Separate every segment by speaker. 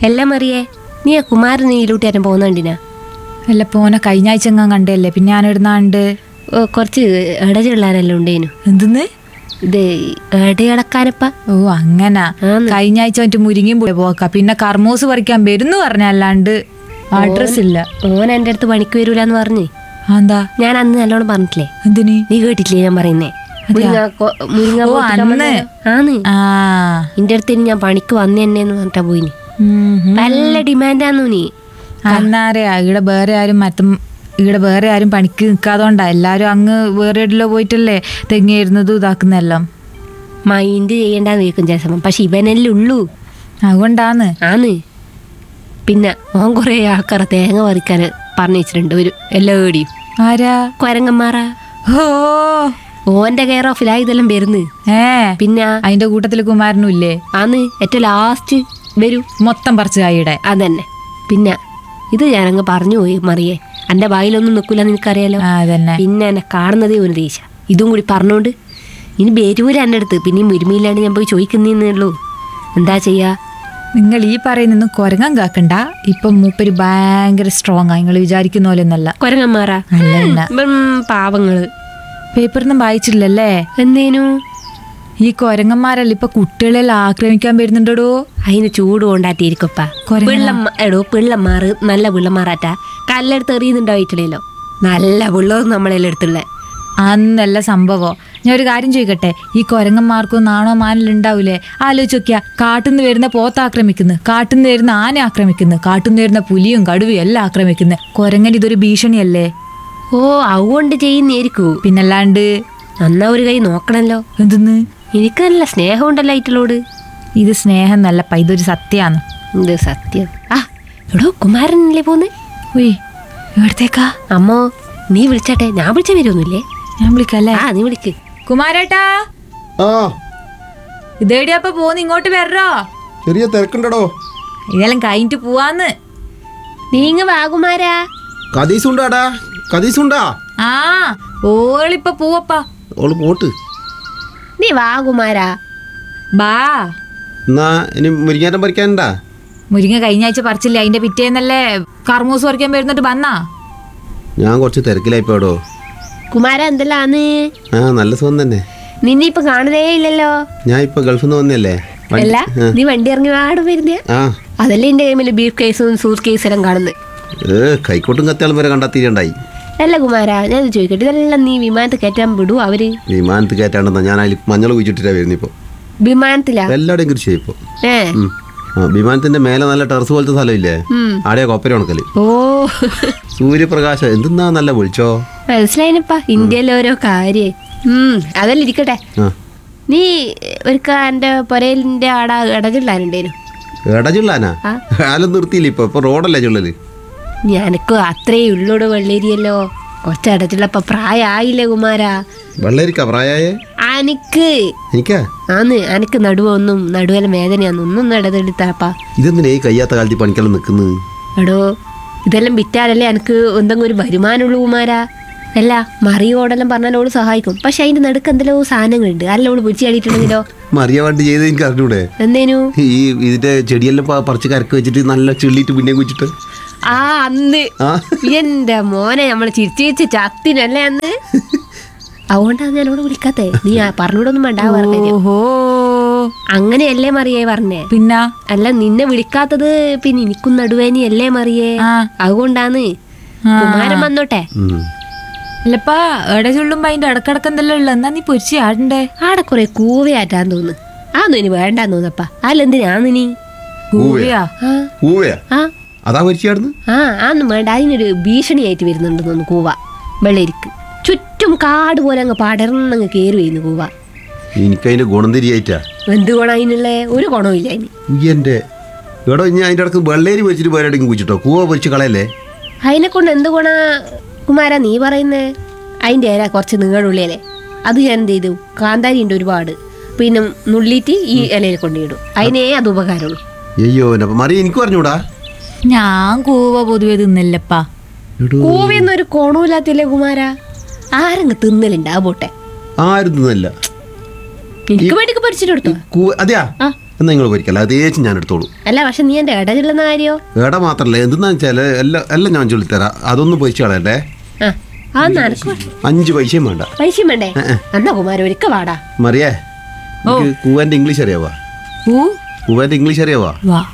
Speaker 1: എല്ലാം അറിയേ, നീ ആ കുമാരൻ നീലൂട്ടിയാരൻ പോകുന്നുണ്ടിനാ?
Speaker 2: അല്ല പോനെ കഴിഞ്ഞ ആഴ്ച എങ്ങാൻ കണ്ടല്ലേ, പിന്നെ ഞാൻ ഇടുന്നാണ്ട്
Speaker 1: കുറച്ച് ഇടചുള്ളാരെല്ലാം ഉണ്ടേനു.
Speaker 2: എന്തെന്ന്
Speaker 1: ഇത് ഇടയടക്കാനപ്പ.
Speaker 2: ഓ അങ്ങനാ. കഴിഞ്ഞ ആഴ്ച മറ്റു മുരിങ്ങയും പോയി പോക്ക, പിന്നെ കർമൂസ് പറിക്കാൻ വരുന്നു പറഞ്ഞല്ലാണ്ട് അഡ്രസ് ഇല്ല.
Speaker 1: ഓൻ എന്റെ അടുത്ത് പണിക്ക് വരൂലെന്ന് പറഞ്ഞ്.
Speaker 2: എന്താ
Speaker 1: ഞാൻ അന്ന് നല്ലോണം പറഞ്ഞിട്ടില്ലേ?
Speaker 2: എന്തിന്?
Speaker 1: നീ കേട്ടിട്ടില്ലേ ഞാൻ പറയുന്നേ? മുരിങ്ങ ആന്ന് എന്റെ അടുത്ത് ഞാൻ പണിക്ക് വന്നു തന്നെയെന്ന് പറഞ്ഞിട്ടാ പോയിന്. നല്ല ഡിമാൻഡാന്നു നീ.
Speaker 2: അന്നാരെ ഇവിടെ വേറെ ആരും പണിക്ക് നിൽക്കാതോണ്ടാ, എല്ലാരും അങ്ങ് വേറെ എവിടെല്ലോ പോയിട്ടല്ലേ തെങ്ങിയിരുന്നതും ഇതാക്കുന്നെല്ലാം.
Speaker 1: മൈൻഡ് ചെയ്യണ്ടെന്ന് കേൾക്കും ചില സമയം, പക്ഷെ ഇവനല്ലേ ഉള്ളൂ,
Speaker 2: അതുകൊണ്ടാന്ന്.
Speaker 1: പിന്നെ ഓൻ കുറെ ആൾക്കാരെ തേങ്ങ പറിക്കാൻ പറഞ്ഞു വെച്ചിട്ടുണ്ട് ഒരു എല്ലാടിയും.
Speaker 2: ആരാ?
Speaker 1: കൊരങ്ങന്മാറാ. ഓന്റെ കെയർ ഓഫിലാ ഇതെല്ലാം വരുന്ന്. പിന്നെ
Speaker 2: അതിന്റെ കൂട്ടത്തില് കുമാരനും ഇല്ലേ?
Speaker 1: ഏറ്റവും ലാസ്റ്റ് വരൂ
Speaker 2: മൊത്തം പറിച്ച് കായിടെ.
Speaker 1: അതന്നെ. പിന്നെ ഇത് ഞാനങ്ങ് പറഞ്ഞു പോയി മറിയേ, എന്റെ വായിലൊന്നും നിൽക്കൂല നിനക്കറിയാലോ. പിന്നെ എന്നെ കാണുന്നതേ ഒരു ദേശ. ഇതും കൂടി പറഞ്ഞോണ്ട് ഇനി ബേരൂല എൻ്റെ അടുത്ത്. പിന്നെയും ഒരുമയിലാണ് ഞാൻ പോയി ചോദിക്കുന്നേ ഉള്ളൂ. എന്താ ചെയ്യാ?
Speaker 2: നിങ്ങൾ ഈ പറയുന്നൊന്നും കുരങ്ങൻ കാക്കണ്ട. ഇപ്പൊ മൂപ്പര് ഭയങ്കര സ്ട്രോങ് ആ, നിങ്ങൾ വിചാരിക്കുന്ന പോലെ ഒന്നല്ല.
Speaker 1: കുരങ്ങന്മാരാ? പാവങ്ങള്.
Speaker 2: പേപ്പറൊന്നും വായിച്ചില്ലല്ലേ?
Speaker 1: എന്തേനു?
Speaker 2: ഈ കൊരങ്ങന്മാരല്ല ഇപ്പൊ കുട്ടികളെല്ലാം ആക്രമിക്കാൻ വരുന്നുണ്ടോ.
Speaker 1: അതിന് ചൂട് കൊണ്ടാട്ടിയിരിക്കപ്പാ. പിള്ളമാറ് നല്ല പിള്ളമാറാറ്റാ. കല്ലെടുത്ത് എറിയുന്നുണ്ടായിട്ടില്ലല്ലോ. നല്ല പിള്ളേർ നമ്മളെല്ലാം എടുത്തുള്ള
Speaker 2: അന്നല്ല സംഭവം. ഞാൻ ഒരു കാര്യം ചോദിക്കട്ടെ, ഈ കൊരങ്ങന്മാർക്കും നാണോ മാനിലുണ്ടാവൂലേ? ആലോചിച്ച് നോക്കിയാ, കാട്ടുന്ന് വരുന്ന പോത്ത് ആക്രമിക്കുന്നു, കാട്ടുന്ന് വരുന്ന ആന ആക്രമിക്കുന്നു, കാട്ടുന്ന് വരുന്ന പുലിയും കടുവയും എല്ലാം ആക്രമിക്കുന്നു. കൊരങ്ങൻ ഇതൊരു ഭീഷണിയല്ലേ?
Speaker 1: ഓ അതുകൊണ്ട് ചെയ്യുന്നേരിക്കൂ.
Speaker 2: പിന്നല്ലാണ്ട്.
Speaker 1: എന്നാ ഒരു കൈ നോക്കണല്ലോ.
Speaker 2: എന്തെന്ന്?
Speaker 1: എനിക്ക് നല്ല സ്നേഹം ഉണ്ടല്ലോ ഐറ്റളോട്.
Speaker 2: ഇത് സ്നേഹം നല്ലപ്പ, ഇതൊരു സത്യാണ്.
Speaker 1: ഇത് സത്യം. എടോ കുമാരനല്ലേ പോന്ന്?
Speaker 2: ഉയ് എവിടത്തേക്കാ?
Speaker 1: അമ്മോ നീ വിളിച്ചാട്ടെ, ഞാൻ വിളിച്ച വരുമൊന്നുമില്ലേ?
Speaker 2: ഞാൻ വിളിക്കല്ലേ?
Speaker 1: നീ വിളിക്ക്.
Speaker 2: കുമാരേട്ടാ ഇതേടിയപ്പ പോന്ന്, ഇങ്ങോട്ട് വരോ?
Speaker 3: ചെറിയ തിരക്കുണ്ടോ?
Speaker 2: ഇതെല്ലാം കഴിഞ്ഞിട്ട് പോവാന്ന്.
Speaker 1: നീങ്ങ വാ കുമാരാ.
Speaker 3: കദീസുണ്ടാടാ, കദീസുണ്ടാ?
Speaker 2: ഓളിപ്പ പോവപ്പാ.
Speaker 3: ഓള് പോട്ട്.
Speaker 1: നീ വാ കുമാരാ.
Speaker 2: ബാ.
Speaker 3: എന്നാ ഇനി മുരിങ്ങാറ്റം പറിക്കാനുണ്ടാ?
Speaker 2: മുരിങ്ങ കഴിഞ്ഞ ആഴ്ച പറിച്ചില്ലേ, അതിന്റെ പിറ്റേന്നല്ലേ കർമൂസ് പറിക്കാൻ വരുന്നിട്ട് വന്നാ?
Speaker 3: ഞാൻ കുറച്ച് തിരക്കിലായിപ്പോടോ.
Speaker 1: കുമാര എന്തെല്ലാന്ന്?
Speaker 3: നല്ല സുഖം തന്നെ.
Speaker 1: നിന്നെ ഇപ്പൊ കാണുന്നേ ഇല്ലല്ലോ.
Speaker 3: ഞാൻ ഇപ്പൊ ഗൾഫിൽ നിന്ന് വന്നല്ലേ.
Speaker 1: അല്ല നീ വണ്ടി ഇറങ്ങി വാട് വരുന്നേ. അതല്ലേ എന്റെ കൈമില് ബീഫ് കേസും സൂട്ട് കേസ് എല്ലാം കാണുന്നത്.
Speaker 3: കൈക്കോട്ടും കത്തിയാളും വരെ കണ്ടെത്തിയിട്ടുണ്ടായി.
Speaker 1: അല്ല കുമാരാ, ഞാൻ ചോദിക്കട്ടെ, ഇതെല്ലാം നീ വിമാനത്തിൽ കയറ്റാൻ വിടൂ അവര്?
Speaker 3: വിമാനത്തിൽ കയറ്റാണ്ടെന്നാ ഞാൻ അതിൽ മഞ്ഞൾ കുഴിച്ചിട്ടാ വരുന്ന. ഇപ്പൊ
Speaker 1: വിമാനത്തിലാ
Speaker 3: എല്ലാവരുടെയും കൃഷി ഇപ്പൊ. വിമാനത്തിന്റെ മേലെ നല്ല ടെറസ് പോലത്തെ സ്ഥലമില്ലേ, ആടെയാ കൊപ്പര ഉണക്കല്. സൂര്യപ്രകാശം എന്തെന്നാ നല്ല വിളിച്ചോ.
Speaker 1: മനസ്സിലായിനപ്പാ, ഇന്ത്യയിലെ ഓരോ കാര്യം. അതല്ല ഇരിക്കട്ടെ, നീ ഒരിക്ക എന്റെ പൊരയിലിന്റെ ആടാ ഇടചുള്ളാനുണ്ടേനു.
Speaker 3: ഇടചുള്ളാനാ? കാലം നിർത്തിയില്ല. ഇപ്പൊ റോഡല്ലേ ചുള്ളല്.
Speaker 1: ഞാനക്ക് അത്രേ ഉള്ളൂടെ വെള്ളേരിയല്ലോ. കുറച്ച് ഇടച്ചുള്ളപ്പ പ്രായമായില്ലേ കുമാരാ?
Speaker 3: വെള്ളരിക്കാ പ്രായേ?
Speaker 1: എനിക്ക് നടുവൊന്നും നടുവല വേദനയാന്നൊന്നും ഇടതെടുത്താപ്പാ.
Speaker 3: ഇതെന്തിനാ ഈ കയ്യാത്ത കാലത്ത് പണിക്കെല്ലാം നിക്കുന്നത്?
Speaker 1: എടോ ഇതെല്ലാം വിറ്റാലല്ലേ എനിക്ക് എന്തെങ്കിലും ഒരു വരുമാനമുള്ളൂ കുമാരാ. അല്ല മറിയോടെല്ലാം പറഞ്ഞാൽ ഓള് സഹായിക്കും, പക്ഷെ അതിന്റെ നടുക്ക് എന്തെല്ലോ സാധനങ്ങളുണ്ട്. അല്ല ഓള് പിടിച്ചു ചാടിയിട്ടുണ്ടെങ്കിലോ?
Speaker 3: മറിയ വണ്ടി ചെയ്ത് എനിക്ക് അറിഞ്ഞൂടെ?
Speaker 1: എന്തേനു?
Speaker 3: ഈ ഇതിന്റെ ചെടിയെല്ലാം പറിച്ച് കരക്ക് വെച്ചിട്ട് നല്ല ചെള്ളിട്ട് പിന്നെ കുഴിച്ചിട്ട്
Speaker 1: അന്ന് എന്റെ മോനെ നമ്മള് ചിരിച്ചു ചത്തിനല്ലേ അന്ന്. അതുകൊണ്ടാണ് ഞാനോട് വിളിക്കാത്തേ. നീ പറഞ്ഞൂടൊന്നും വേണ്ട പറഞ്ഞ. അങ്ങനെയല്ലേ മറിയേ പറഞ്ഞേ? പിന്നെ അല്ല നിന്നെ വിളിക്കാത്തത് പിന്നെ എനിക്കും നടുവേനിയല്ലേ മറിയേ? അതുകൊണ്ടാന്ന്. കുമാരൻ വന്നോട്ടെ.
Speaker 2: അല്ലപ്പാ എടെ ചുള്ളുമ്പോ അതിന്റെ ഇടക്കിടക്കെന്തല്ലോ ഉള്ള. എന്നാ നീ പൊരിച്ച് ആടണ്ടേ?
Speaker 1: ആടെ കുറെ കൂവയാറ്റാൻ തോന്നുന്നു. ആന്നു ഇനി വേണ്ടാന്ന് തോന്നപ്പാ. അല്ലെന്തിനാന്ന് നീ
Speaker 2: കൂവയാ?
Speaker 3: അതാ പൊരിച്ചാടുന്നു.
Speaker 1: ആന്നും വേണ്ട, അതിനൊരു ഭീഷണിയായിട്ട് വരുന്നുണ്ടെന്ന് തോന്നുന്നു കൂവ. വെള്ളരിക്ക് ചുറ്റും കാട് പോലെ അങ്ങ് പടർന്നങ്ങ് കയറി വരുന്നു കൂവ.
Speaker 3: എനിക്കതിന്റെ ഗുണം തിരിയായിട്ടാ.
Speaker 1: എന്ത് ഗുണം അതിനുള്ള? ഒരു ഗുണവും ഇല്ല അതിന്.
Speaker 3: എന്റെ എടോ ഇനി അതിന്റെ ഇടക്ക് വെള്ളേരി പൊരിച്ചിട്ട് വേറെയും കുഴിച്ചിട്ടോ? കൂവ പൊരിച്ച് കളയല്ലേ?
Speaker 1: അതിനെ കൊണ്ട് എന്ത് ഗുണ കുമാരാ നീ പറയുന്നേ? അതിന്റെ ഇല കുറച്ച് നീളുള്ളിയല്ലേ, അത് ഞാൻ എന്ത് ചെയ്തു, കാന്താരിയുണ്ട് ഒരുപാട്, പിന്നെ നുള്ളിയിട്ട് ഈ ഇലയിൽ കൊണ്ടിടും. അതിനേ അത് ഉപകാരമുള്ളൂ.
Speaker 3: അയ്യോ മറിയ എനിക്ക് പറഞ്ഞൂടാ.
Speaker 2: ഞാൻ കൂവ പൊതുവെ തിന്നില്ലപ്പാ.
Speaker 1: കൂവയൊന്നൊരു കോണമില്ലാത്തില്ലേ കുമാരാ? ആരങ്ങ് തിന്നലുണ്ടാ പോട്ടെ.
Speaker 3: ആരും തിന്നല്ല.
Speaker 1: എനിക്ക് വേണ്ടി പൊരിച്ചിട്ട് കൊടുത്തു.
Speaker 3: അതെയാ? എന്നാൽ നിങ്ങൾ പൊരിക്കല്ല അതേച്ച് ഞാൻ എടുത്തോളൂ.
Speaker 1: അല്ല പക്ഷെ നീ എന്റെ ഇട ചൊല്ലുന്ന കാര്യോ?
Speaker 3: എട മാത്രല്ല എന്തെന്നാ വെച്ചാൽ എല്ലാം ഞാൻ ചൊല്ലിത്തരാം. അതൊന്നും പൊരിച്ച് കളയണ്ടേ.
Speaker 1: ആ നടക്കു
Speaker 3: 5 പൈസയും വേണ്ട.
Speaker 1: പൈസയും വേണ്ടേ? എന്നാ കുമാര ഒരിക്ക വാടാ.
Speaker 3: മറിയേ കൂവന്റെ ഇംഗ്ലീഷ് അറിയാവാ? കൂവന്റെ ഇംഗ്ലീഷ് അറിയാവാ?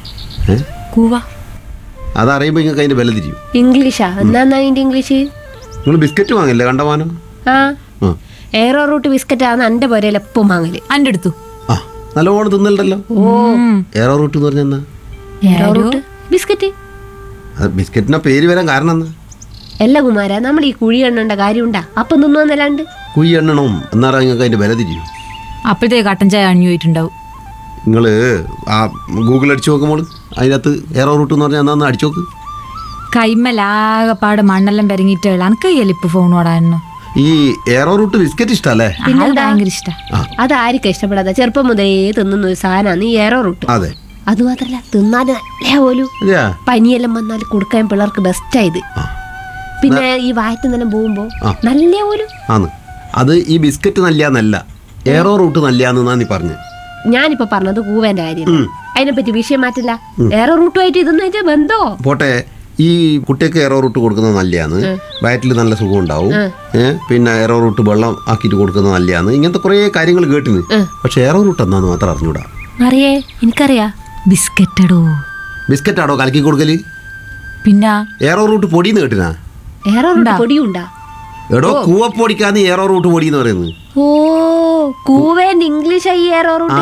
Speaker 3: അതറിയുമ്പോ നിങ്ങൾക്ക് അതിന്റെ വില തിരിയും.
Speaker 1: ഇംഗ്ലീഷാ? എന്നാ അതിന്റെ ഇംഗ്ലീഷ്?
Speaker 3: നിങ്ങൾ ബിസ്ക്കറ്റ് വാങ്ങില്ലേ കണ്ടമാനം?
Speaker 1: ആ എയറോ റൂട്ട് ബിസ്ക്കറ്റ് ആണ് എന്റെ പോരയിൽ എപ്പം വാങ്ങല്.
Speaker 2: അന്റെ അടുത്തു
Speaker 3: ആ നല്ലോണം തിന്നലുണ്ടല്ലോ. എയറോ റൂട്ട് എന്ന് പറഞ്ഞാ
Speaker 1: എയറോ റൂട്ട് ബിസ്ക്കറ്റ്.
Speaker 3: ബിസ്ക്കറ്റിന്റെ പേര് വരാൻ കാരണം എന്നാ?
Speaker 1: അല്ല കുമാര നമ്മൾ ഈ കുഴി എണ്ണേണ്ട കാര്യമുണ്ടാ? അപ്പം തിന്നുവന്നല്ലാണ്ട്
Speaker 3: കുഴി എണ്ണണം എന്നാറാ നിങ്ങൾക്ക് അതിന്റെ വില തിരിയും.
Speaker 2: അപ്പോഴത്തേക്ക് കട്ടൻ ചായ അണിഞ്ഞു പോയിട്ടുണ്ടാവും.
Speaker 3: നിങ്ങൾ ആ ഗൂഗിൾ അടിച്ചു നോക്കുമ്പോൾ അതിനകത്ത് എയറോ റൂട്ട് എന്ന് പറഞ്ഞാൽ എന്നാന്ന് അടിച്ചു നോക്ക്.
Speaker 2: കൈമലാകെപ്പാട് മണ്ണെല്ലാം പെരങ്ങിയിട്ട് അനക്കയ്യല്ല ഇപ്പൊ ഫോൺ ഓടാനോ.
Speaker 3: ഈ എയറോ റൂട്ട് ബിസ്ക്കറ്റ് ഇഷ്ടല്ലേ?
Speaker 2: ഭയങ്കര ഇഷ്ട.
Speaker 1: അതായിരിക്കും ഇഷ്ടപ്പെടാതെ. ചെറുപ്പം മുതലേ തിന്നുന്ന ഒരു സാധനമാണ് ഈ എയറോ റൂട്ട്.
Speaker 3: അതെ.
Speaker 1: അത് മാത്രല്ല തിന്നാല് നല്ല പോലും പനിയെല്ലാം വന്നാൽ കൊടുക്കാൻ പിള്ളേർക്ക് ബെസ്റ്റായത്. പിന്നെ ഈ വയറ്റിന്നെല്ലാം പോകുമ്പോ നല്ല പോലും
Speaker 3: ആണ്. അത് ഈ ബിസ്ക്കറ്റ് നല്ലന്നല്ല, എയറോ റൂട്ട് നല്ലന്നാ നീ പറഞ്ഞു.
Speaker 1: ഞാനിപ്പോ പറഞ്ഞത് കൂവേന്റെ കാര്യം. അതിനെപ്പറ്റി വിഷയം മാറ്റില്ല. എയറോ റൂട്ടുമായിട്ട് ഇതൊന്നും ബന്ധോ?
Speaker 3: പോട്ടെ, ഈ കുട്ടിയൊക്കെ എയറോ റൂട്ട് കൊടുക്കുന്നത് നല്ലതാണ്. വയറ്റിൽ നല്ല സുഖം ഉണ്ടാവും. പിന്നെ എയറോ റൂട്ട് വെള്ളം ആക്കിയിട്ട് കൊടുക്കുന്നത് നല്ലതാണ്. ഇങ്ങനത്തെ കുറെ കാര്യങ്ങൾ കേട്ടിന്. പക്ഷെ എയറോ റൂട്ട് എന്നാന്ന് മാത്രം അറിഞ്ഞൂടാ.
Speaker 1: അറിയേ? എനിക്കറിയാ.
Speaker 2: ബിസ്ക്കറ്റടോ.
Speaker 3: ബിസ്ക്കറ്റ് ആടോ കലക്കി കൊടുക്കല്?
Speaker 2: പിന്നെ
Speaker 3: എയറോ റൂട്ട് പൊടിന്ന് കേട്ടിനാ?
Speaker 1: Aero root പൊടിയുണ്ടാ?
Speaker 3: എടോ കൂവപ്പൊടിക്കാന്ന് എയറോ റൂട്ട് പൊടി എന്ന് പറയുന്നത്.
Speaker 1: ഓ കൂവേന്റെ ഇംഗ്ലീഷ് എയറോ റൂട്ട്.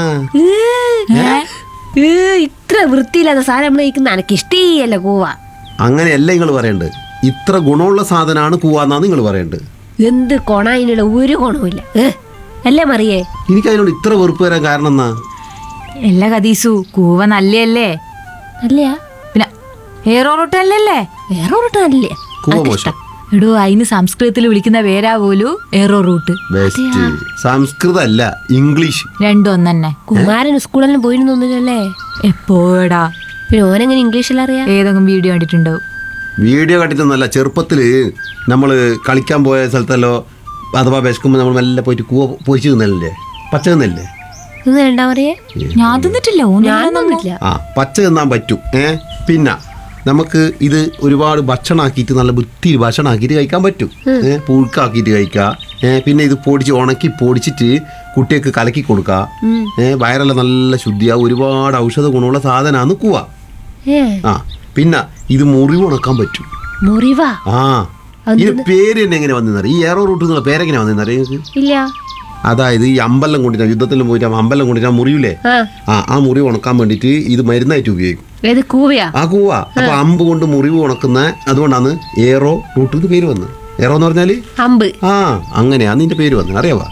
Speaker 1: ഇത്ര വൃത്തിയില്ലാത്ത സാധനം നമ്മൾ കഴിക്കുന്ന എനിക്ക് ഇഷ്ടീയല്ല കൂവ.
Speaker 3: അങ്ങനെയല്ല നിങ്ങൾ പറയണ്ട്. ഇത്ര ഗുണമുള്ള സാധനമാണ് കൂവാന്നാണ് നിങ്ങൾ പറയണ്ട്.
Speaker 1: എന്ത് കൊണായിനുള്ള ഒരു ഗുണവുമില്ല അല്ലേ മറിയേ?
Speaker 3: എനിക്ക് അതിനോട് ഇത്ര വെറുപ്പ് വരാൻ കാരണം എന്നാ?
Speaker 2: എല്ലാ കദീസു കൂവ നല്ലല്ലേ?
Speaker 1: നല്ലയാ.
Speaker 2: പിന്നെ എയറോ റൂട്ട് അല്ലല്ലേ?
Speaker 1: എയറോ റൂട്ട് നല്ലേ.
Speaker 3: കൂവ മോശം.
Speaker 2: എടോ അതിന് സംസ്കൃതത്തിൽ വിളിക്കുന്ന പേരാ പോലും എയറോ റൂട്ട്.
Speaker 3: സംസ്കൃതം അല്ല, ഇംഗ്ലീഷ്.
Speaker 2: രണ്ടും ഒന്നെ.
Speaker 1: കുമാരൻ സ്കൂളിലും പോയിരുന്നൊന്നുമില്ലല്ലേ?
Speaker 2: എപ്പോഴാ?
Speaker 1: പിന്നെ ഓനെങ്ങനെ ഇംഗ്ലീഷിൽ അറിയാം?
Speaker 2: ഏതെങ്കിലും വീഡിയോ കണ്ടിട്ടുണ്ടാവും.
Speaker 3: വീഡിയോ കണ്ടിട്ടൊന്നല്ല, ചെറുപ്പത്തില് നമ്മള് കളിക്കാൻ പോയ സ്ഥലത്തല്ലോ അഥവാ വിശക്കുമ്പോൾ നമ്മൾ മെല്ലെ പോയിട്ട് കൂവ പൊരിച്ചു തിന്നല്ലേ, പച്ച തിന്നല്ലേ?
Speaker 2: ഞാൻ തിന്നിട്ടില്ല.
Speaker 3: ആ പച്ച തിന്നാൻ പറ്റും. പിന്നെ നമുക്ക് ഇത് ഒരുപാട് ഭക്ഷണമാക്കിയിട്ട് നല്ല വൃത്തിയിൽ ഭക്ഷണമാക്കിയിട്ട് കഴിക്കാൻ പറ്റും. പുഴുക്കാക്കിയിട്ട് കഴിക്കാം. പിന്നെ ഇത് ഉണക്കി പൊടിച്ചിട്ട് കുട്ടികൾക്ക് കലക്കി കൊടുക്കാം. വയറെല്ലാം നല്ല ശുദ്ധിയാ. ഒരുപാട് ഔഷധ ഗുണമുള്ള സാധനമാണ് കൂവ. ആ പിന്നെ ഇത് മുറിവ് ഉണക്കാൻ പറ്റും.
Speaker 1: മുറിവാ? ആ
Speaker 3: ഈ പേര് തന്നെ എങ്ങനെ വന്നറിയാം? ഈ എയറോ റൂട്ട് എന്നുള്ള പേരെങ്ങനെ വന്നറിയാം നിങ്ങൾക്ക്?
Speaker 1: ഇല്ല.
Speaker 3: അതായത് ഈ അമ്പലം കൊണ്ടിട്ടാ, യുദ്ധത്തിലും പോയിട്ട് അമ്പലം കൊണ്ടിട്ടാ മുറിവില്ലേ, ആ മുറിവ് ഉണക്കാൻ വേണ്ടിട്ട് ഇത് മരുന്നായിട്ട് ഉപയോഗിക്കും. ആ കൂവ. അപ്പൊ അമ്പ് കൊണ്ട് മുറിവ് ഉണക്കുന്ന, അതുകൊണ്ടാണ് എയറോ റൂട്ട് പേര് വന്നത്. എയറോ എന്ന് പറഞ്ഞാല് അമ്പ്. ആ അങ്ങനെയാ നിന്റെ പേര് വന്നത്. അറിയാവാ?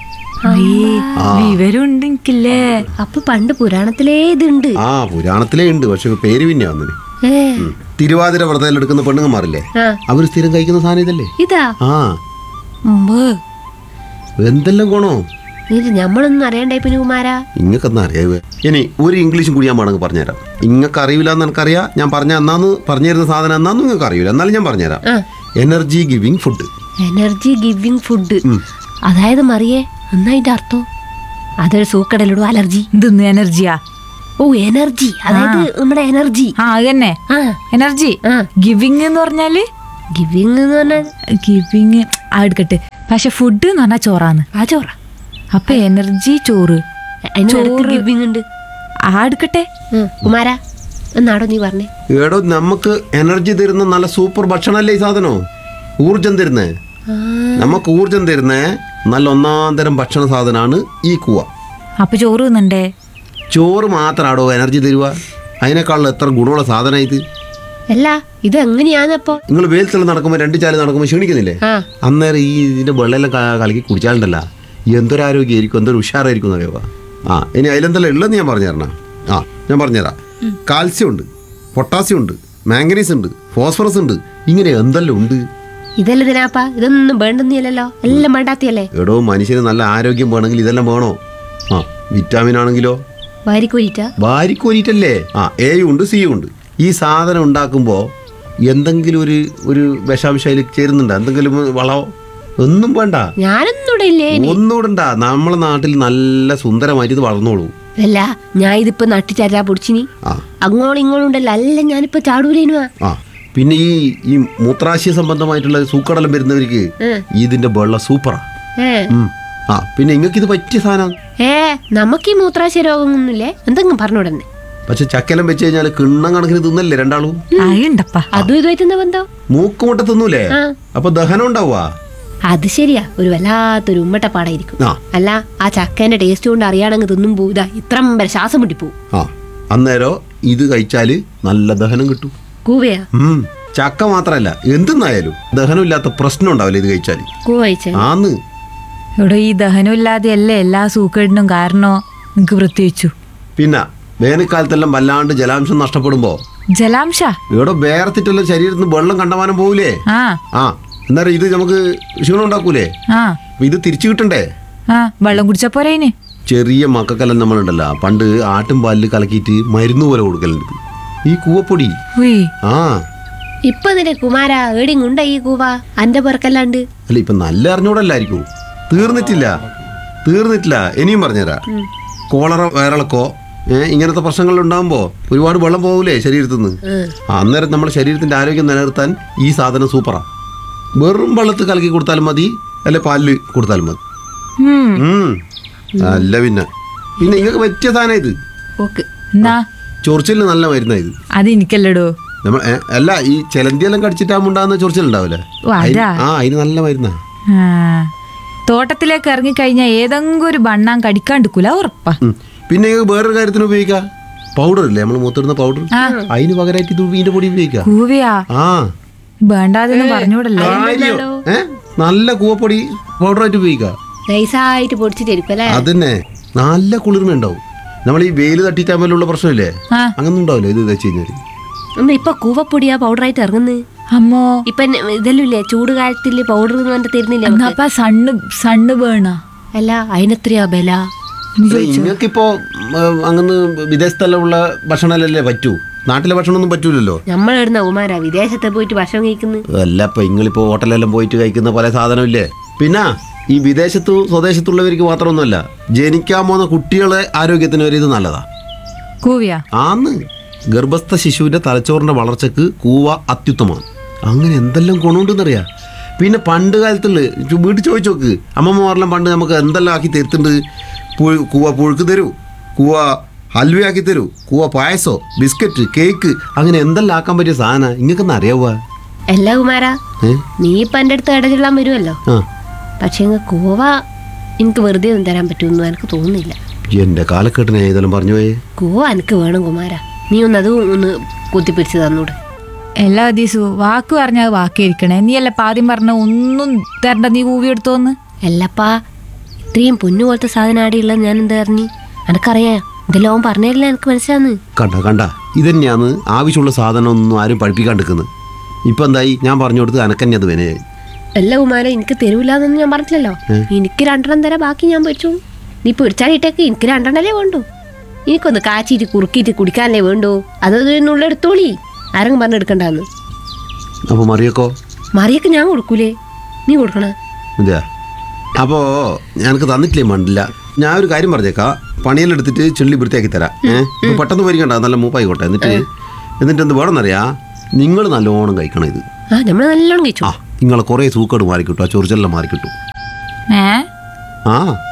Speaker 1: അപ്പൊ പണ്ട് പുരാണത്തിലേ ഇതുണ്ട്.
Speaker 3: ആ പുരാണത്തിലേ ഉണ്ട്. പക്ഷെ പേര് പിന്നെ വന്നത്. തിരുവാതിര വ്രതത്തിൽ എടുക്കുന്ന പെണ്ണുങ്ങന്മാരില്ലേ, അവര് സ്ഥിരം കഴിക്കുന്ന സാധനം ഇതല്ലേ?
Speaker 1: ഇതാ?
Speaker 3: ആ എന്തെല്ലാം ഗുണോ
Speaker 1: ഞമ്മളൊന്നും അറിയണ്ടേ പിന്നെ കുമാരാ?
Speaker 3: ഇങ്ങക്കൊന്നും അറിയാവേ. ഇനി ഒരു ഇംഗ്ലീഷും കൂടി ഞാൻ വേണമെങ്കിൽ പറഞ്ഞുതരാം. ഇങ്ങക്ക് അറിയില്ല എന്ന് എനിക്കറിയാം. ഞാൻ പറഞ്ഞു തരുന്ന സാധനം എന്നാന്ന് നിങ്ങൾക്ക് അറിയില്ല, എന്നാലും ഞാൻ പറഞ്ഞുതരാം. Energy giving food.
Speaker 1: Energy giving food അതായത് മറിയേ എന്നാ ഇതിന്റെ അർത്ഥം? അതൊരു സൂക്കടലിടും അലർജി.
Speaker 2: ഇതൊന്നും എനർജിയാ?
Speaker 1: ഓ എനർജി, അതായത് നമ്മുടെ എനർജി.
Speaker 2: ആ അതന്നെ എനർജി. ഗിവിംഗ് എന്ന് പറഞ്ഞാല്?
Speaker 1: ഗിവിംഗ് എന്ന് പറഞ്ഞാൽ
Speaker 2: ഗിവിംഗ് എടുക്കട്ടെ. പക്ഷെ ഫുഡ് എന്ന് പറഞ്ഞാൽ ചോറാണ്.
Speaker 1: ആ ചോറ.
Speaker 2: അപ്പൊ എനർജി ചോറ്.
Speaker 1: ഗിവിംഗ് ഉണ്ട്.
Speaker 2: എടുക്കട്ടെ
Speaker 1: കുമാരാ എന്നാടോ നീ പറഞ്ഞേ?
Speaker 3: ഏടോ നമുക്ക് എനർജി തരുന്ന നല്ല സൂപ്പർ ഭക്ഷണല്ലേ ഈ സാധനോ? ഊർജം തരുന്നേ, നമുക്ക് ഊർജം തരുന്നേ നല്ല ഒന്നാം തരം ഭക്ഷണ സാധനമാണ് ഈ കൂവ.
Speaker 2: അപ്പൊ ചോറ് തിന്നണ്ടേ?
Speaker 3: ചോറ് മാത്രാടോ എനർജി തരുക? അതിനേക്കാളും എത്ര ഗുണമുള്ള സാധനം ഇത്.
Speaker 1: അല്ല ഇത് എങ്ങനെയാണപ്പോ? നിങ്ങൾ
Speaker 3: വെയിലത്തെല്ലാം നടക്കുമ്പോൾ 2 ചാല് നടക്കുമ്പോൾ ക്ഷീണിക്കുന്നില്ലേ? അന്നേരം ഈ ഇതിന്റെ വെള്ളമെല്ലാം കലക്കി കുടിച്ചാലുണ്ടല്ല എന്തൊരാരോഗ്യമായിരിക്കും, എന്തൊരു ഉഷാറായിരിക്കും എന്നറിയുക. ആ ഇനി അതിലെന്തെല്ലാം ഉള്ളതെന്ന് ഞാൻ പറഞ്ഞു തരണം. ഞാൻ പറഞ്ഞുതരാം. കാൽസ്യം ഉണ്ട്, പൊട്ടാസ്യം ഉണ്ട്, മാംഗനീസ് ഉണ്ട്, ഫോസ്ഫറസ് ഉണ്ട്, ഇങ്ങനെ എന്തെല്ലാം ഉണ്ട്.
Speaker 1: ഇതെല്ലാം ഇതിനാപ്പാ? ഇതൊന്നും വേണ്ടെന്നില്ലല്ലോ, എല്ലാം വേണ്ടാത്തിയല്ലേ?
Speaker 3: എടോ മനുഷ്യന് നല്ല ആരോഗ്യം വേണമെങ്കിൽ ഇതെല്ലാം വേണോ? വിറ്റാമിൻ ആണെങ്കിലോ വാരിക്കോരിട്ടല്ലേ? എയും ഉണ്ട് സിയും ഉണ്ട്. ഈ സാധനം ഉണ്ടാക്കുമ്പോൾ എന്തെങ്കിലും ഒരു വിഷാംശം അതിൽ ചേരുന്നുണ്ടോ? എന്തെങ്കിലും വളമോ? ഒന്നും വേണ്ട, ഒന്നും ഇടണ്ട. നമ്മളെ നാട്ടിൽ നല്ല സുന്ദരമായിട്ട് ഇത് വളർന്നോളൂ.
Speaker 1: അല്ല ഞാൻ ഇതിപ്പോ നട്ടിച്ചരാ പൊടിച്ചിനി
Speaker 3: ആ
Speaker 1: അങ്ങോളം ഇങ്ങോളം ഉണ്ടല്ലോ അല്ല ഞാനിപ്പോ ചാടൂലേനുവാ.
Speaker 3: ആ പിന്നെ ഈ മൂത്രാശയ സംബന്ധമായിട്ടുള്ള സൂക്കടെല്ലാം വരുന്നവർക്ക് ഇതിന്റെ വെള്ളം സൂപ്പറാ. ആ പിന്നെ നിങ്ങൾക്ക് ഇത് പറ്റിയ സാധനം.
Speaker 1: നമുക്ക് ഈ മൂത്രാശയ രോഗമൊന്നുമില്ലേ, എന്തെങ്കിലും പറഞ്ഞോടന്നെ.
Speaker 3: പക്ഷെ ചക്കെല്ലാം വെച്ച് കഴിഞ്ഞാൽ കിണ്ണം കണക്കിന് തിന്നല്ലേ രണ്ടാളും?
Speaker 2: ആയിണ്ടപ്പാ.
Speaker 1: അതും ഇതുമായിട്ട് എന്താ ബന്ധം?
Speaker 3: മൂക്കുമുട്ട തിന്നൂലേ, അപ്പൊ ദഹനം ഉണ്ടാവുക.
Speaker 1: അത് ശരിയാ, ഒരു വല്ലാത്തൊരു ഉമ്മട്ടപ്പാടായിരിക്കും.
Speaker 3: ആ
Speaker 1: അല്ല ആ ചക്കേന്റെ ടേസ്റ്റ് കൊണ്ട് അറിയാണെങ്കിൽ തിന്നുമ്പോ ഇതാ ഇത്രം വരെ ശ്വാസം മുട്ടിപ്പോവും.
Speaker 3: ആ അന്നേരം ഇത് കഴിച്ചാല് നല്ല ദഹനം കിട്ടും.
Speaker 1: കൂവയാ?
Speaker 3: ചക്ക മാത്രല്ല എന്തെന്നായാലും ദഹനമില്ലാത്ത പ്രശ്നം ഉണ്ടാവില്ല ഇത് കഴിച്ചാല്.
Speaker 1: കൂവ കഴിച്ച
Speaker 3: ആന്ന്
Speaker 2: ഇവിടെ ഈ ദഹനമില്ലാതെ അല്ലേ എല്ലാ സൂക്കേടിനും കാരണോ നിങ്ങക്ക് പ്രത്യേകിച്ചു.
Speaker 3: പിന്നെ വേനൽക്കാലത്തെല്ലാം വല്ലാണ്ട് ജലാംശം നഷ്ടപ്പെടുമ്പോ
Speaker 2: ജലാംശ
Speaker 3: ഇവിടെ വേർത്തിട്ടെല്ലാം ശരീരത്തിൽ നിന്ന് വെള്ളം കണ്ടമാനം പോവില്ലേ?
Speaker 2: ആ
Speaker 3: ആ എന്നാലും ഇത് നമുക്ക് ക്ഷീണം ഉണ്ടാക്കൂലേ?
Speaker 2: ആ
Speaker 3: അപ്പൊ ഇത് തിരിച്ചു കിട്ടണ്ടേ?
Speaker 2: ആ വെള്ളം കുടിച്ച പോരേന്.
Speaker 3: ചെറിയ മക്കൾക്കെല്ലാം നമ്മളുണ്ടല്ലോ പണ്ട് ആട്ടും പാലിൽ കലക്കിയിട്ട് മരുന്ന് പോലെ കൊടുക്കലുണ്ട് ഈ കൂവപ്പൊടി.
Speaker 2: ഉയ്
Speaker 3: ആ
Speaker 1: ഇപ്പൊ നിന്റെ കുമാര ഏടിങ്ങുണ്ട ഈ കൂവ അന്റെ പേർക്കല്ലാണ്ട്.
Speaker 3: അല്ല ഇപ്പൊ നല്ല അറിഞ്ഞൂടല്ലായിരിക്കും. തീർന്നിട്ടില്ല ഇനിയും പറഞ്ഞുതരാ. കോളറ വയറിളക്കോ ഇങ്ങനത്തെ പ്രശ്നങ്ങൾ ഉണ്ടാകുമ്പോ ഒരുപാട് വെള്ളം പോകൂലേ ശരീരത്തിൽ നിന്ന്. അന്നേരം നമ്മുടെ ശരീരത്തിന്റെ ആരോഗ്യം നിലനിർത്താൻ ഈ സാധനം സൂപ്പറാ. വെറും വെള്ളത്തിൽ കലക്കി കൊടുത്താലും മതി, അല്ലെ പാലില് കൊടുത്താലും മതി. അല്ല പിന്നെ നിങ്ങൾക്ക് പറ്റിയ സാധനം ഇത്.
Speaker 2: എന്നാ
Speaker 3: ചൊറിച്ചിലിന് നല്ല മരുന്നാ ഇത്.
Speaker 2: അത് എനിക്കല്ലടോ.
Speaker 3: നമ്മൾ അല്ല ഈ ചെലന്തിയെല്ലാം കടിച്ചിട്ടാകുമ്പോണ്ടാകുന്ന ചൊറിച്ചിലുണ്ടാവില്ലേ, അതിന് നല്ല മരുന്നാ.
Speaker 2: തോട്ടത്തിലേക്ക് ഇറങ്ങിക്കഴിഞ്ഞാൽ ഏതെങ്കിലും ഒരു ബണ്ണാൻ കടിക്കാണ്ടിരിക്കൂല ഉറപ്പാ.
Speaker 3: പിന്നെ വേറൊരു കാര്യത്തിന് ഉപയോഗിക്കാം. പൗഡർ ഇല്ലേ നമ്മൾ മൂത്തിടുന്ന പൗഡർ, അതിന് പകരമായിട്ട് ഇത് ഇതിന്റെ പൊടി ഉപയോഗിക്കാം.
Speaker 2: കൂവയാ?
Speaker 3: ആ
Speaker 2: വേണ്ടാതെന്ന് പറഞ്ഞൂടല്ലോ.
Speaker 3: നല്ല കൂവപ്പൊടി പൗഡറായിട്ട് ഉപയോഗിക്കാം.
Speaker 1: നൈസായിട്ട് പൊടിച്ചിട്ടിരിക്കല്ലേ?
Speaker 3: അതന്നെ നല്ല കുളിർമ ഉണ്ടാവും. നമ്മൾ ഈ വെയിൽ തട്ടിട്ടാകുമ്പോഴുള്ള പ്രശ്നമില്ലേ, അങ്ങനെ ഉണ്ടാവില്ല ഇത് വെച്ച് കഴിഞ്ഞാല്.
Speaker 1: ഇപ്പൊ കൂവപ്പൊടിയാ പൗഡറായിട്ട് ഇറങ്ങുന്നത്.
Speaker 2: അമ്മോ
Speaker 1: ഇപ്പൊ ഇതെല്ലാം ഇല്ലേ ചൂട് കാലത്തില് പൗഡർ തരുന്നില്ല.
Speaker 2: സണ്ണ് വേണ
Speaker 1: അല്ല അതിനെത്രയാ ബല?
Speaker 3: നിങ്ങൾക്കിപ്പോ അങ്ങനെ വിദേശത്തെല്ലാം ഉള്ള ഭക്ഷണമല്ലേ പറ്റൂ, നാട്ടിലെ ഭക്ഷണമൊന്നും പറ്റൂലല്ലോ.
Speaker 1: നമ്മളെടുന്ന ഉമാരാ വിദേശത്ത് പോയിട്ട് ഭക്ഷണം കഴിക്കുന്നത്.
Speaker 3: അല്ല ഇപ്പൊ നിങ്ങളിപ്പോ ഹോട്ടലെല്ലാം പോയിട്ട് കഴിക്കുന്ന പല സാധനമില്ലേ. പിന്നെ ഈ വിദേശത്തു സ്വദേശത്തുള്ളവർക്ക് മാത്രമൊന്നുമല്ല, ജനിക്കാൻ പോകുന്ന കുട്ടികളെ ആരോഗ്യത്തിന് വരെ ഇത് നല്ലതാ.
Speaker 2: കൂവയാ?
Speaker 3: ആന്ന് ഗർഭസ്ഥ ശിശുവിന്റെ തലച്ചോറിന്റെ വളർച്ചക്ക് കൂവ അത്യുത്തമമാണ്. അങ്ങനെ എന്തെല്ലാം ഗുണമുണ്ടെന്നറിയാം. പിന്നെ പണ്ട് കാലത്തുള്ള വീട്ടിൽ ചോദിച്ചു നോക്ക്, അമ്മമ്മമാരെല്ലാം പണ്ട് നമുക്ക് എന്തെല്ലാം ആക്കി തരുത്തുണ്ട്. കൂവ പുഴുക്ക് തരൂ, കൂവ ഹൽവയാക്കി തരൂ, കൂവ പായസോ ബിസ്ക്കറ്റ് കേക്ക്, അങ്ങനെ എന്തെല്ലാം ആക്കാൻ പറ്റിയ സാധന ഇങ്ങക്കൊന്നും അറിയാവുക.
Speaker 1: അല്ല കുമാരാ, നീ ഇപ്പൊ എന്റെ അടുത്ത് ഇടചൊല്ലാൻ വരുമല്ലോ, പക്ഷെ കൂവ എനിക്ക് വെറുതെ ഒന്നും തരാൻ പറ്റുമെന്ന് എനിക്ക് തോന്നുന്നില്ല.
Speaker 3: എന്റെ കാലക്കെട്ടിനെ ഏതെല്ലാം പറഞ്ഞു പോയേ.
Speaker 1: കൂവ എനിക്ക് വേണം കുമാര, നീ ഒന്ന് കുത്തിപ്പിടിച്ച് തന്നൂടെ.
Speaker 2: എല്ലാ ദിവസവും വാക്ക് പറഞ്ഞാൽ വാക്കേരിക്കണേ. നീ അല്ല ആദ്യം പറഞ്ഞ ഒന്നും തരണ്ട, നീ കൂവി എടുത്തോന്ന്.
Speaker 1: അല്ലപ്പാ, ഇത്രയും പൊന്നു പോലത്തെ സാധനം ആടെയുള്ളത് ഞാൻ എന്താ അറിഞ്ഞി? എനക്കറിയാം, ഇതെല്ലാം പറഞ്ഞില്ല എനിക്ക് മനസ്സിലാന്ന്.
Speaker 3: കണ്ട ഇതന്നെയാന്ന് ആവശ്യമുള്ള സാധനം ഒന്നും ആരും പഠിപ്പിക്കാണ്ടിരിക്കുന്നത്. ഇപ്പൊ എന്തായി, ഞാൻ പറഞ്ഞു കൊടുത്ത് അനക്കന്നെ അത് വിനയായി.
Speaker 1: അല്ല കുമാര, എനിക്ക് തരൂലെന്നൊന്നും ഞാൻ പറഞ്ഞില്ലല്ലോ. എനിക്ക് 2 തരാം, ബാക്കി ഞാൻ പൊരിച്ചു. നീ പൊരിച്ചാലിട്ടേക്ക് എനിക്ക് 2 വേണ്ടു. എനിക്കൊന്ന് കാച്ചിട്ട് കുറുക്കിയിട്ട് കുടിക്കാനല്ലേ വേണ്ടു. അതൊന്നുള്ള എടുത്തോളി, ആരെങ്കിലും പറഞ്ഞെടുക്കണ്ടെന്ന്.
Speaker 3: അപ്പൊ മറിയൊക്കെ
Speaker 1: ഞാൻ കൊടുക്കൂലേ, നീ കൊടുക്കണ.
Speaker 3: അപ്പോ ഞങ്ങൾക്ക് തന്നിട്ടില്ലേ മണ്ടില്ല. ഞാൻ ഒരു കാര്യം പറഞ്ഞേക്കാം, പണിയെല്ലാം എടുത്തിട്ട് ചെള്ളി വൃത്തിയാക്കി തരാം. ഇപ്പൊ പെട്ടെന്ന് പൊരിക്കണ്ട, നല്ല മൂപ്പായിക്കോട്ടെ. എന്നിട്ട് എന്ത് വേണമെന്നറിയാ, നിങ്ങൾ നല്ലോണം കഴിക്കണം ഇത്.
Speaker 1: നമ്മൾ നല്ലോണം കഴിച്ചു.
Speaker 3: നിങ്ങളെ കുറെ സൂക്കേട് മാറിക്കിട്ടും, ആ ചൊറിച്ചെല്ലാം മാറിക്കിട്ടും. ആ